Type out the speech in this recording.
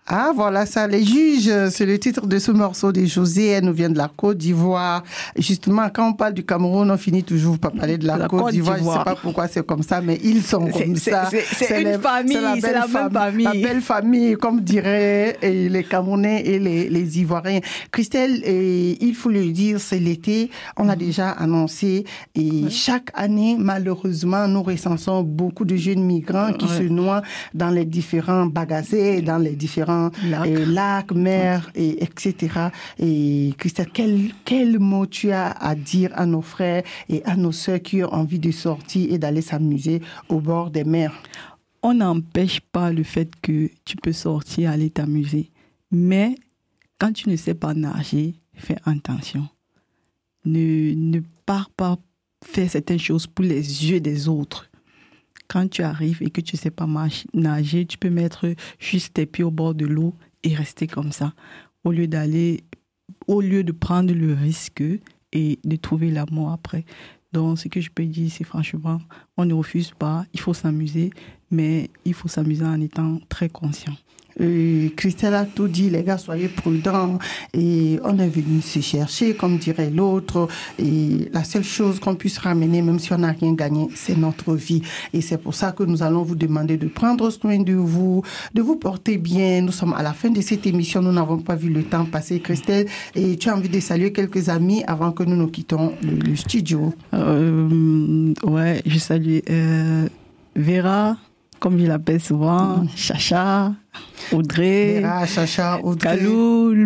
Ah, voilà ça, les juges, c'est le titre de ce morceau de José, elle nous vient de la Côte d'Ivoire. Justement, quand on parle du Cameroun, on finit toujours par parler de la Côte d'Ivoire. Je ne sais pas pourquoi c'est comme ça, mais ils sont comme ça. C'est une famille, c'est la même famille. La belle famille, comme diraient les Camerounais et les Ivoiriens. Christelle, il faut le dire, c'est l'été, on l'a déjà annoncé, et chaque année, malheureusement, nous recensons beaucoup de jeunes migrants qui se noient dans les différents bagasets, dans les différents lacs, mers, etc. Et Christelle, quel mot tu as à dire à nos frères et à nos sœurs qui ont envie de sortir et d'aller s'amuser au bord des mers? On n'empêche pas le fait que tu peux sortir, aller t'amuser. Mais quand tu ne sais pas nager, fais attention. Ne pars pas faire certaines choses pour les yeux des autres. Quand tu arrives et que tu ne sais pas nager, tu peux mettre juste tes pieds au bord de l'eau et rester comme ça. Au lieu de prendre le risque et de trouver la mort après. Donc, ce que je peux dire, c'est franchement, on ne refuse pas, il faut s'amuser, mais il faut s'amuser en étant très conscient. Christelle a tout dit, les gars, soyez prudents. Et on est venu se chercher, comme dirait l'autre. Et la seule chose qu'on puisse ramener, même si on n'a rien gagné, c'est notre vie. Et c'est pour ça que nous allons vous demander de prendre soin de vous porter bien. Nous sommes à la fin de cette émission. Nous n'avons pas vu le temps passer. Christelle, et tu as envie de saluer quelques amis avant que nous nous quittons le studio? Ouais, je salue Vera, comme je l'appelle souvent, Chacha, Audrey, Vera, Chacha, Audrey, Kalou,